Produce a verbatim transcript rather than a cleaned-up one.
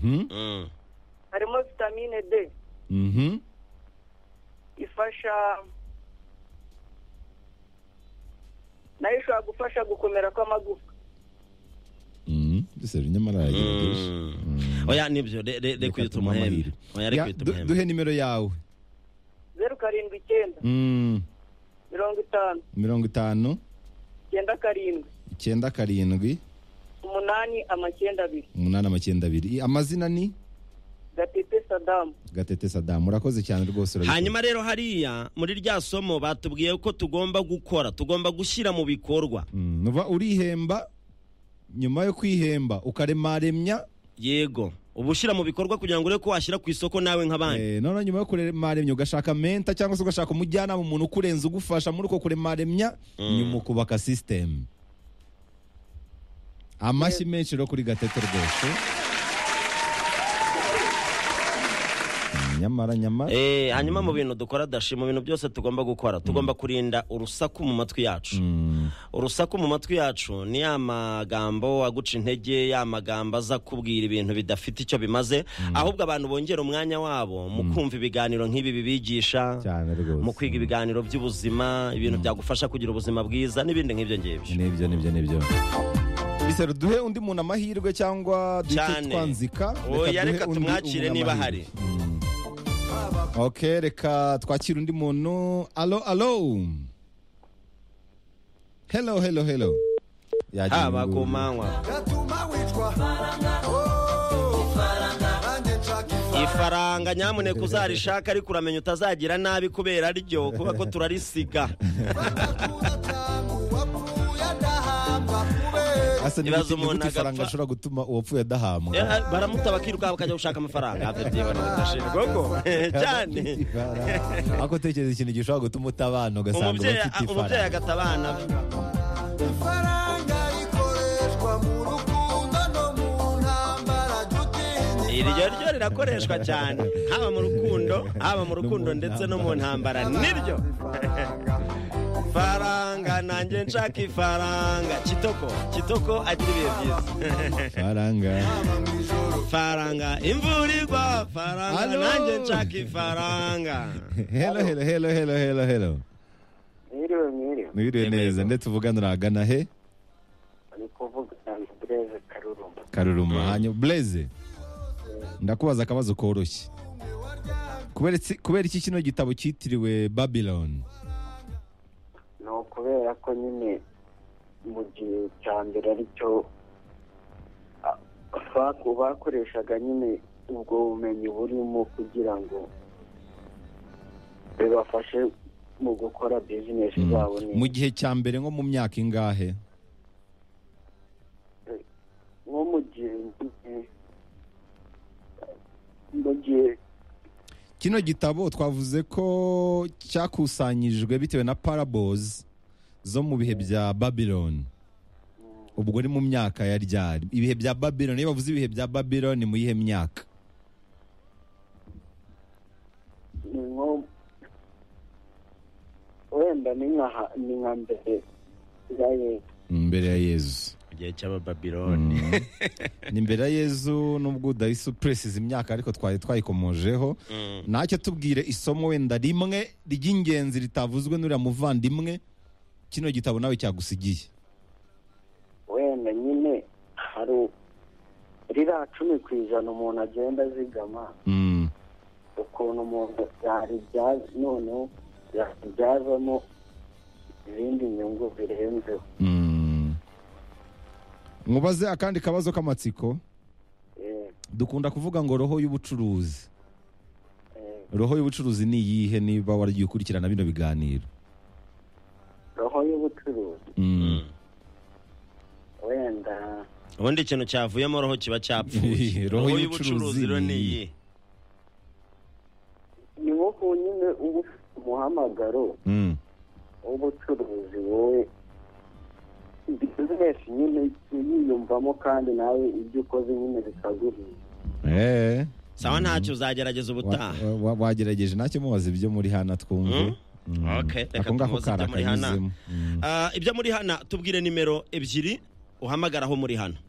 Mhm. Mm. harimo vitamine D Mhm. ifasha nayo ishobora gufasha gukomera kw'amagufwa. Mhm. Duse nyamara yagerageje. Mm. Oya nibyo re re re kwita umuhembe. Oya re Ya, kwita du- umuhembe. duhe nimero yawe. zeru karindwi icyenda Mm. mirongo itanu mirongo itanu icyenda karindwi icyenda karindwi umunani amacyenda abiri. umunani amacyenda abiri. Amazina ni Gatete Sadamu. Gatete Sadamu. Urakoze cyane rwose. urabikora. Hanyuma rero hariya muri rya somo batubwiye ko tugomba gukora, tugomba gushyira mu bikorwa. Mm, nuva urihemba nyuma yo kwihemba ukaremaremya. Yego. Ubu ushyira mu bikorwa kugira ngo urebe ko washyira ku isoko nawe nk'abandi. Eh, none nyuma yo kuremaremya ugashaka menta cyangwa se ugashaka umujyanama umuntu ukurenza ugufasha muri uko kuremaremya nyuma ukubaka system. Amashyi menshi rero kuri Gatete rwose. Nyamara nyamara. Eh, hanyuma mu bintu dukora dashi, mu bintu byose tugomba gukora, tugomba kurinda urusaku mu matwi yacu. Mm. Urusaku mu matwi yacu ni ya magambo aguca intege, ya magambo aza kubwira ibintu bidafite icyo bimaze, ahubwo abantu bongera umwanya wabo mu kumva ibiganiro nk'ibi bibigisha, Cyane rwose. mu kwiga ibiganiro by'ubuzima, ibintu byagufasha kugira ubuzima bwiza n'ibindi nk'ibyo ngibyo. Nibyo nibyo nibyo. Bisero duhe undi muntu amahirwe cyangwa duce Cyane. twanzika. Oya, duhe reka undi tumwakire umuntu niba amahirwe. hari. Mm. Okay, reka twakira undi muntu. Allo allo. Hello hello hello. Yagiye Haba ngo- ku manywa. Ifaranga nyamuneka uzarishaka ariko uramenya utazagira nabi kubera ryo kuba ko turarisiga. Asa ni Ibaze gute umuntu gute ifaranga agapfa. ashobora gutuma uwapfuye adahambwa. Eh, baramuta bakiruka bakajya gushaka amafaranga abyibona bidashira koko cyane. Ako tekereza ikintu gishobora gutuma utabana ugasanga Umubyeyi bafite umubyeyi ifaranga. agata abana. ifaranga rikoreshwa mu rukundo no mu ntambara dutinya. Iryo ryo rirakoreshwa cyane haba mu rukundo haba mu rukundo ndetse no mu ntambara niryo. Faranga nanjye nshaka ifaranga. Kitoko Kitoko agira ibihe byiza. Faranga. Faranga imvura igwa faranga Hello. nanjye nshaka ifaranga. Hello hello hello hello hello hello. Mwiriwe mwiriwe. Mwiriwe neza ndetse uvugana uragana he? Ari kuvuga Blaise Karuruma. Karuruma. Hanyuma Blaise. Ndakubaza akabazo koroshye. Kubera iki- kubera iki kino gitabo cyitiriwe Babylon? No kubera ko nyine mu gihe cya mbere aricyo a- baku- bakoreshaga nyine ubwo bumenyi burimo kugira ngo bibafashe mu gukora bizinesi zabo Mu neza. gihe cya mbere nko mu myaka ingahe? Nko mu gihe mu gihe Kino gitabo twavuze ko cyakusanyijwe bitewe na parables zo mu bihe bya Babylon. Ubwo ni mu myaka ya ryari? Ibihe bya Babylon, iyo bavuze ibihe bya Babylon mu yihe myaka? ni nko wenda ni nka ni nka mbere ya Yesu. Mbere ya Yezu. Igihe cy'abababiloni. Ni mbere ya Yezu nubwo udahise upresiza imyaka ariko twari twayikomojeho. Ntacyo tubwire isomo wenda rimwe ry'ingenzi ritavuzwe n'uriya muvandimwe kino gitabo nawe cyagusigiye. Wenda nyine hari ririya cumi ku ijana umuntu agenda azigama Mm. ukuntu umuntu yaribyaza noneho yabyazamo izindi nyungu birenzeho. Mm. Mubaze akandi kabazo k'amatsiko. Eh, Dukunda kuvuga ngo roho y'ubucuruzi. eh, Roho y'ubucuruzi ni iyihe niba waragiye ukurikirana bino biganiro? roho y'ubucuruzi Mm. wenda Ubundi ikintu cyavuyemo roho kiba cyapfuye. Roho Roho y'ubucuruzi y'ubucuruzi rero ni ni iyi. iyi. ni nko ku nyine uba ufite umuhamagaro Mm. w'ubucuruzi wowe bizinesi nyine uyiyumvamo kandi nawe ibyo ukoze nyine bikaguhiza. Eh. Sawa ntacyo uzagerageza Wa- ubutaha. wa- Wagerageje ntacyo mubaza ibyo muri hana twumve. Mm? Okay, reka Ako ngako tumubaze ibyo muri hana. karakanyuzemo. Mm. Ah, ibyo muri hana tubwire nimero ebyiri uhamagaraho muri hana.